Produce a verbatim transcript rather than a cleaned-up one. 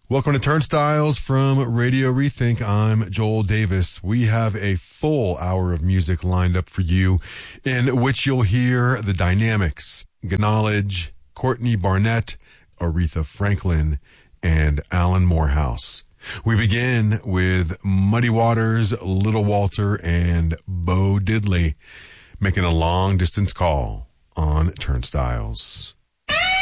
Welcome to Turnstiles from Radio Rethink. I'm Joel Davis. We have a full hour of music lined up for you in which you'll hear the Dynamics, Knowledge, Courtney Barnett, Aretha Franklin, and Alan Morehouse. We begin with Muddy Waters, Little Walter, and Bo Diddley making a long distance call on Turnstiles.